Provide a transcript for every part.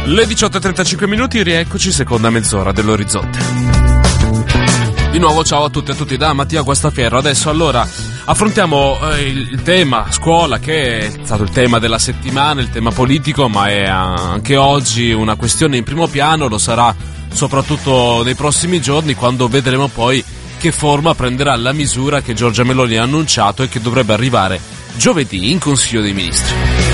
Le 18:35, rieccoci, seconda mezz'ora dell'Orizzonte. Di nuovo ciao a tutti e a tutti da Mattia Guastaferro. Adesso allora affrontiamo il tema scuola, che è stato il tema della settimana, il tema politico, ma è anche oggi una questione in primo piano, lo sarà soprattutto nei prossimi giorni, quando vedremo poi che forma prenderà la misura che Giorgia Meloni ha annunciato e che dovrebbe arrivare giovedì in Consiglio dei Ministri.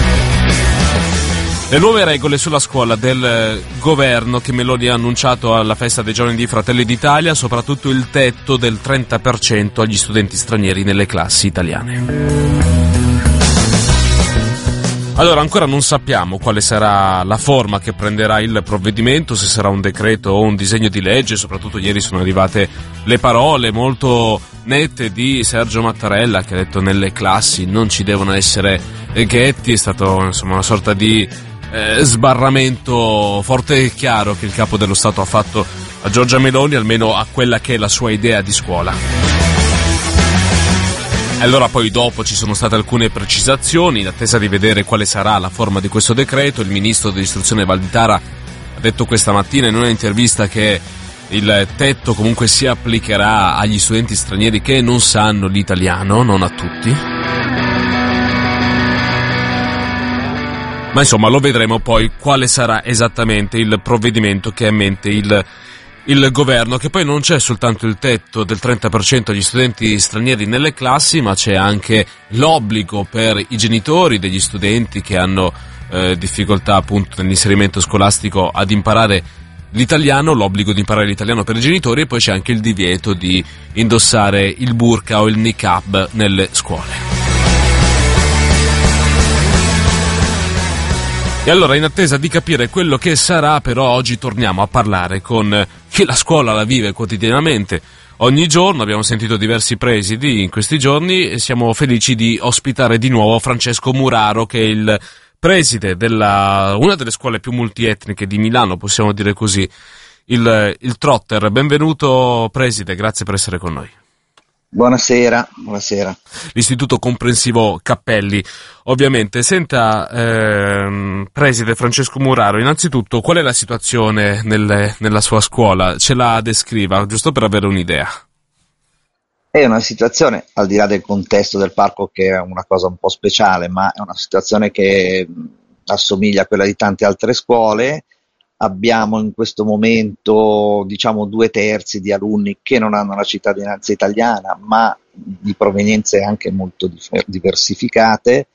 Le nuove regole sulla scuola del governo che Meloni ha annunciato alla festa dei giorni di Fratelli d'Italia, soprattutto il tetto del 30% agli studenti stranieri nelle classi italiane. Allora, ancora non sappiamo quale sarà la forma che prenderà il provvedimento, se sarà un decreto o un disegno di legge. Soprattutto ieri sono arrivate le parole molto nette di Sergio Mattarella, che ha detto: nelle classi non ci devono essere ghetti. È stato insomma una sorta di sbarramento forte e chiaro che il capo dello Stato ha fatto a Giorgia Meloni, almeno a quella che è la sua idea di scuola. E allora poi dopo ci sono state alcune precisazioni in attesa di vedere quale sarà la forma di questo decreto. Il ministro dell'istruzione Valditara ha detto questa mattina in un'intervista che il tetto comunque si applicherà agli studenti stranieri che non sanno l'italiano, non a tutti. Ma insomma lo vedremo poi quale sarà esattamente il provvedimento che ha in mente il governo, che poi non c'è soltanto il tetto del 30% agli studenti stranieri nelle classi, ma c'è anche l'obbligo per i genitori degli studenti che hanno difficoltà appunto nell'inserimento scolastico ad imparare l'italiano, l'obbligo di imparare l'italiano per i genitori, e poi c'è anche il divieto di indossare il burqa o il niqab nelle scuole. E allora, in attesa di capire quello che sarà, però oggi torniamo a parlare con chi la scuola la vive quotidianamente, ogni giorno. Abbiamo sentito diversi presidi in questi giorni e siamo felici di ospitare di nuovo Francesco Muraro, che è il preside della una delle scuole più multietniche di Milano, possiamo dire così, il Trotter. Benvenuto preside, grazie per essere con noi. Buonasera. L'Istituto Comprensivo Cappelli, ovviamente. Senta, preside Francesco Muraro, innanzitutto qual è la situazione nella sua scuola? Ce la descriva, giusto per avere un'idea. È una situazione, al di là del contesto del parco, che è una cosa un po' speciale, ma è una situazione che assomiglia a quella di tante altre scuole. Abbiamo in questo momento, diciamo, 2/3 di alunni che non hanno la cittadinanza italiana, ma di provenienze anche molto diversificate,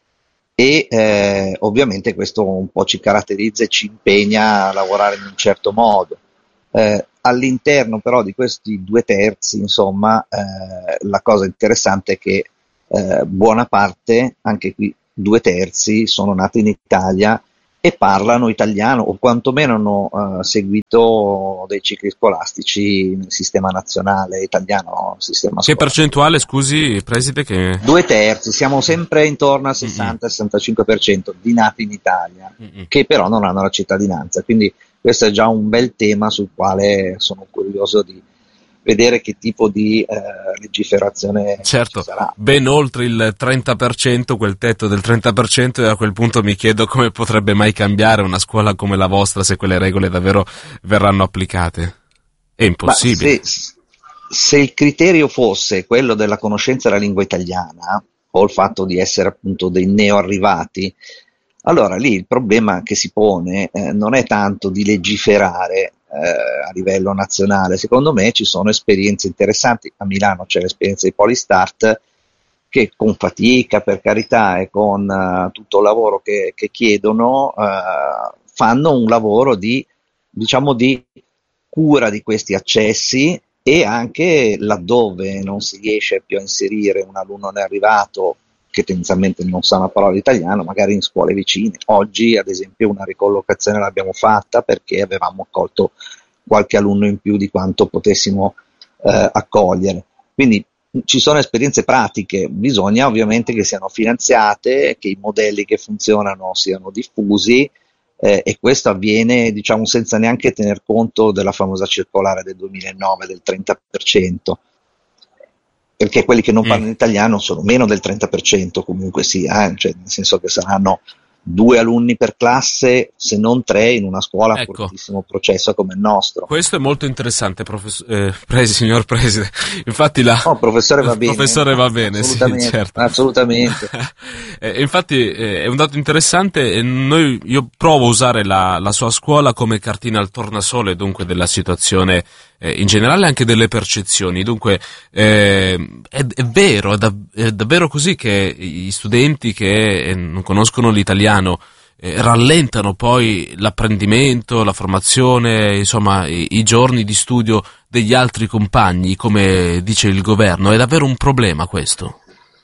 e ovviamente questo un po' ci caratterizza e ci impegna a lavorare in un certo modo. All'interno però di questi 2/3, insomma, la cosa interessante è che buona parte, anche qui 2/3, sono nati in Italia e parlano italiano, o quantomeno hanno seguito dei cicli scolastici nel sistema nazionale italiano. Che percentuale, scusi, preside? Che 2/3, siamo sempre intorno al 60-65% di nati in Italia, che però non hanno la cittadinanza. Quindi questo è già un bel tema sul quale sono curioso di vedere che tipo di legiferazione certo, ci sarà. Ben oltre il 30%, quel tetto del 30%, e a quel punto mi chiedo come potrebbe mai cambiare una scuola come la vostra se quelle regole davvero verranno applicate. È impossibile. Se il criterio fosse quello della conoscenza della lingua italiana, o il fatto di essere appunto dei neoarrivati, allora lì il problema che si pone non è tanto di legiferare a livello nazionale. Secondo me ci sono esperienze interessanti. A Milano c'è l'esperienza di Polystart, che con fatica, per carità, e con tutto il lavoro che chiedono, fanno un lavoro di cura di questi accessi, e anche laddove non si riesce più a inserire un alunno neoarrivato che tendenzialmente non sa una parola italiano, magari in scuole vicine. Oggi, ad esempio, una ricollocazione l'abbiamo fatta perché avevamo accolto qualche alunno in più di quanto potessimo accogliere. Quindi ci sono esperienze pratiche, bisogna ovviamente che siano finanziate, che i modelli che funzionano siano diffusi, e questo avviene, diciamo, senza neanche tener conto della famosa circolare del 2009 del 30%. Perché quelli che non parlano italiano sono meno del 30% comunque sia, cioè nel senso che saranno 2 alunni per classe, se non 3, in una scuola a Ecco, cortissimo processo come il nostro. questo è molto interessante, signor Preside. Infatti Oh, professore va bene, professore va bene, sì, assolutamente, certo. assolutamente. Infatti è un dato interessante e io provo a usare la sua scuola come cartina al tornasole, dunque della situazione in generale, anche delle percezioni. Dunque è vero, è davvero così che gli studenti che non conoscono l'italiano rallentano poi l'apprendimento, la formazione, insomma i giorni di studio degli altri compagni, come dice il governo. È davvero un problema questo?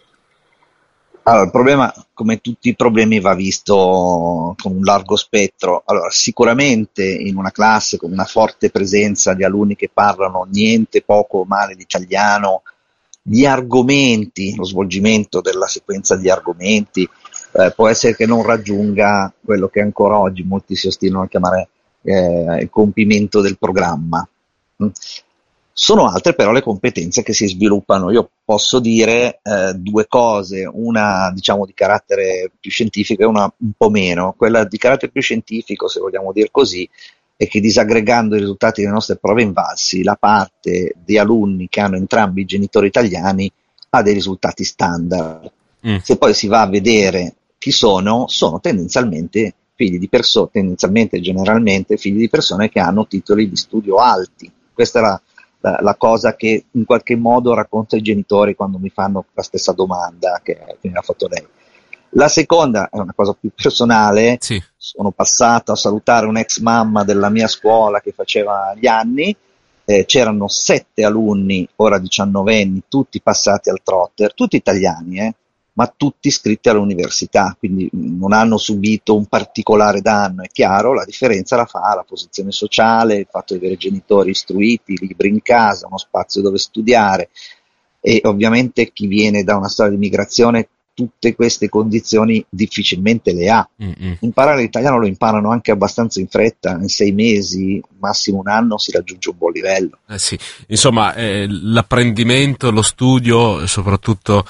Allora, il problema, come tutti i problemi, va visto con un largo spettro. Allora, sicuramente in una classe con una forte presenza di alunni che parlano niente poco o male l'italiano, gli argomenti, lo svolgimento della sequenza di argomenti, può essere che non raggiunga quello che ancora oggi molti si ostinano a chiamare il compimento del programma. Mm. Sono altre però le competenze che si sviluppano. Io posso dire due cose, una diciamo di carattere più scientifico e una un po' meno. Quella di carattere più scientifico, se vogliamo dire così, è che disaggregando i risultati delle nostre prove invalsi, la parte di alunni che hanno entrambi i genitori italiani ha dei risultati standard. Mm. Se poi si va a vedere chi sono tendenzialmente figli di persone, tendenzialmente, generalmente figli di persone che hanno titoli di studio alti. Questa è la cosa che in qualche modo racconto ai genitori quando mi fanno la stessa domanda che mi ha fatto lei. La seconda è una cosa più personale. Sì. Sono passato a salutare un'ex mamma della mia scuola che faceva gli anni, c'erano 7 alunni, ora 19enni, tutti passati al trotter, tutti italiani, ma tutti iscritti all'università, quindi non hanno subito un particolare danno. È chiaro, la differenza la fa la posizione sociale, il fatto di avere genitori istruiti, libri in casa, uno spazio dove studiare, e ovviamente chi viene da una storia di migrazione tutte queste condizioni difficilmente le ha. Mm-mm. Imparare l'italiano lo imparano anche abbastanza in fretta, in 6 mesi, massimo un anno si raggiunge un buon livello. Sì, insomma, l'apprendimento, lo studio, soprattutto,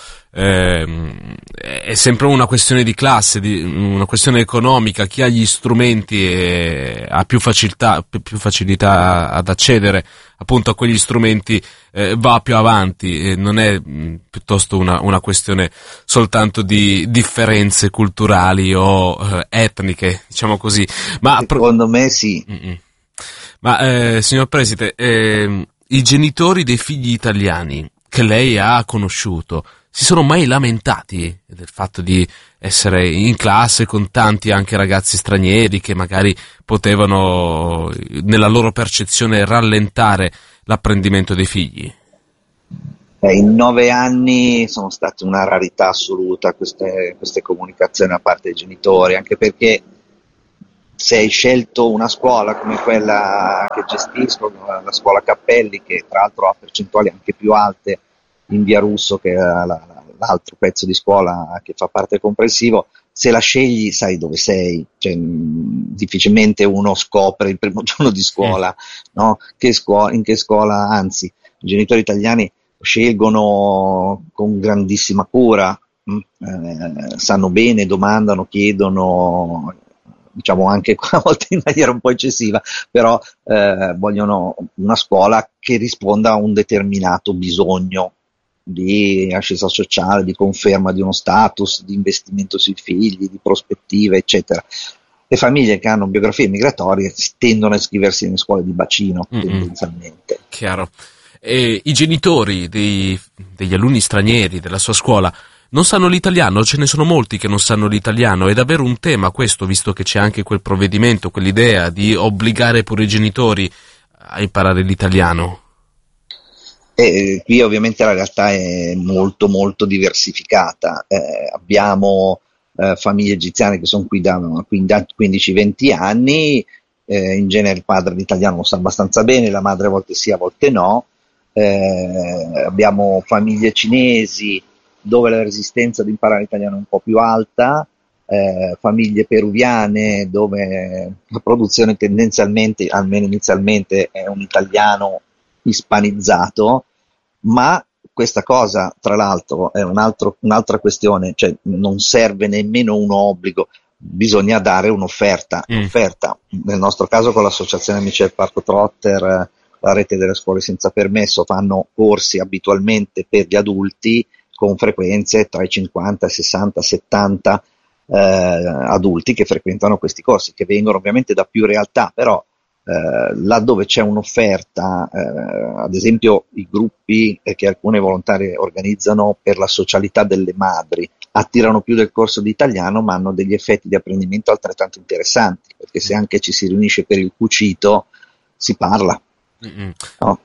è sempre una questione di classe, una questione economica. Chi ha gli strumenti ha più facilità ad accedere appunto a quegli strumenti, va più avanti. Non è piuttosto una questione soltanto di differenze culturali o etniche, diciamo così. Ma secondo me sì. Mm-mm. Ma signor Preside, i genitori dei figli italiani che lei ha conosciuto si sono mai lamentati del fatto di essere in classe con tanti anche ragazzi stranieri che magari potevano, nella loro percezione, rallentare l'apprendimento dei figli? In 9 anni sono state una rarità assoluta queste comunicazioni da parte dei genitori, anche perché se hai scelto una scuola come quella che gestisco, la scuola Cappelli, che tra l'altro ha percentuali anche più alte in Via Russo, che è l'altro pezzo di scuola che fa parte del comprensivo, se la scegli sai dove sei, cioè, difficilmente uno scopre il primo giorno di scuola, no? In che scuola, anzi, i genitori italiani scelgono con grandissima cura, sanno bene, domandano, chiedono, diciamo anche a volte in maniera un po' eccessiva, però vogliono una scuola che risponda a un determinato bisogno di ascesa sociale, di conferma di uno status, di investimento sui figli, di prospettive, eccetera. Le famiglie che hanno biografie migratorie tendono a iscriversi nelle scuole di bacino, tendenzialmente. Chiaro. E i genitori degli alunni stranieri della sua scuola non sanno l'italiano? Ce ne sono molti che non sanno l'italiano. È davvero un tema questo, visto che c'è anche quel provvedimento, quell'idea di obbligare pure i genitori a imparare l'italiano? E qui ovviamente la realtà è molto molto diversificata. Abbiamo famiglie egiziane che sono qui da 15-20 anni, in genere il padre l'italiano lo sa abbastanza bene, la madre a volte sì, a volte no. Abbiamo famiglie cinesi dove la resistenza ad imparare l'italiano è un po' più alta, famiglie peruviane dove la produzione tendenzialmente, almeno inizialmente, è un italiano ispanizzato, ma questa cosa, tra l'altro, è un'altra questione, cioè non serve nemmeno un obbligo. bisogna dare un'offerta. Nel nostro caso con l'Associazione Amici del Parco Trotter, la rete delle scuole senza permesso, fanno corsi abitualmente per gli adulti con frequenze tra i 50, 60, 70 adulti che frequentano questi corsi, che vengono ovviamente da più realtà, però laddove c'è un'offerta, ad esempio i gruppi che alcune volontarie organizzano per la socialità delle madri attirano più del corso di italiano, ma hanno degli effetti di apprendimento altrettanto interessanti, perché se anche ci si riunisce per il cucito si parla. No?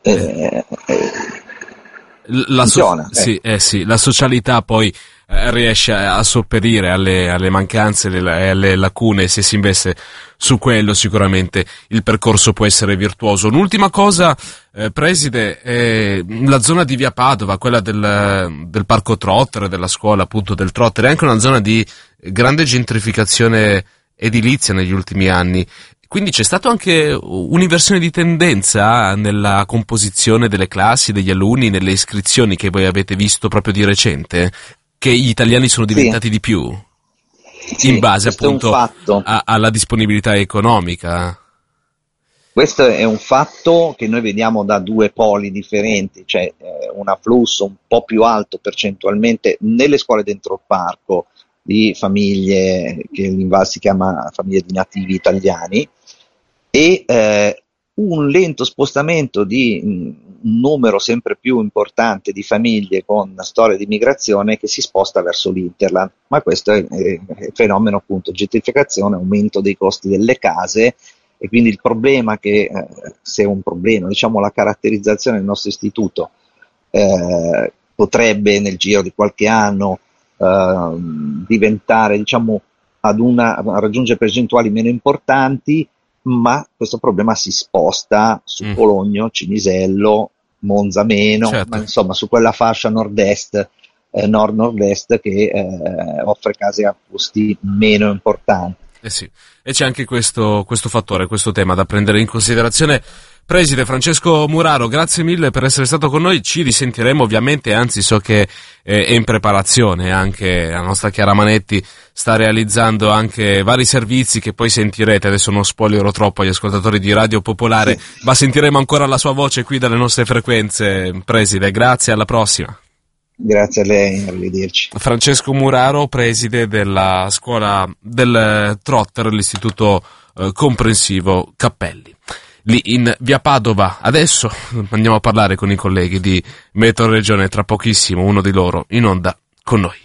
Funziona. La socialità poi riesce a sopperire alle mancanze e alle lacune. Se si investe su quello, sicuramente il percorso può essere virtuoso. Un'ultima cosa, preside, la zona di Via Padova, quella del parco Trotter, della scuola appunto del Trotter, è anche una zona di grande gentrificazione edilizia negli ultimi anni. Quindi c'è stata anche un'inversione di tendenza nella composizione delle classi, degli alunni, nelle iscrizioni che voi avete visto proprio di recente, che gli italiani sono diventati di più, in base appunto alla disponibilità economica. Questo è un fatto che noi vediamo da due poli differenti, cioè un afflusso un po' più alto percentualmente nelle scuole dentro il parco di famiglie che l'Inval si chiama famiglie di nativi italiani, e un lento spostamento di un numero sempre più importante di famiglie con storia di migrazione che si sposta verso l'Interland. Ma questo è il fenomeno appunto gentrificazione, aumento dei costi delle case, e quindi il problema che, se è un problema, diciamo la caratterizzazione del nostro istituto potrebbe nel giro di qualche anno diventare, diciamo, a raggiungere percentuali meno importanti, ma questo problema si sposta su Cologno, Cinisello, Monza meno, certo, ma insomma su quella fascia nord-est, nord-nord-est che offre case a costi meno importanti. Sì, e c'è anche questo fattore, questo tema da prendere in considerazione. Preside Francesco Muraro, grazie mille per essere stato con noi, ci risentiremo ovviamente, anzi so che è in preparazione anche la nostra Chiara Manetti, sta realizzando anche vari servizi che poi sentirete, adesso non spoilerò troppo agli ascoltatori di Radio Popolare, ma sentiremo ancora la sua voce qui dalle nostre frequenze. Preside, grazie, alla prossima. Grazie a lei, arrivederci. Francesco Muraro, preside della scuola del Trotter, l'istituto comprensivo Cappelli, lì in Via Padova. Adesso andiamo a parlare con i colleghi di Meteo Regione, tra pochissimo uno di loro in onda con noi.